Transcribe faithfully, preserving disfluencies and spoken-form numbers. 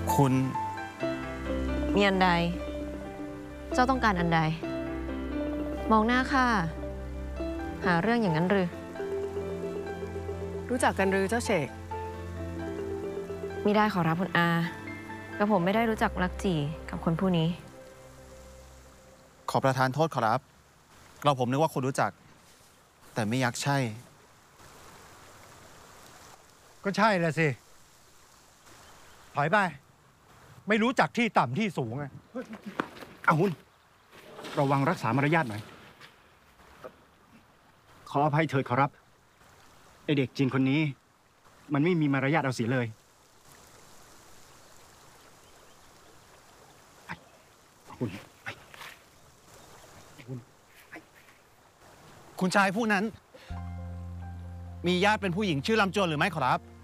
คุณมีอันใด เจ้าต้องการอันใด มองหน้าข้าหาเรื่องอย่างนั้นหรือรู้จักกันหรือเจ้าเฉกมิได้ขอรับคุณอากระผมไม่ได้รู้จักรักจีกับคนผู้นี้ขอประทานโทษขอรับเราผมนึกว่าคุณรู้จัก แต่ไม่ยักใช่ก็ใช่แหละสิ ถอยไป ไม่รู้จักที่ต่ำที่สูงไงอาหุนระวังรักษามารยาทหน่อย ขออภัยเถิดขอรับไอเด็กจีนคนนี้ มันไม่มีมารยาทเอาเสียเลยไปอาหุนไปอาหุนคุณชายผู้นั้น มีญาติเป็นผู้หญิงชื่อลำจวนหรือไม่ขอรับ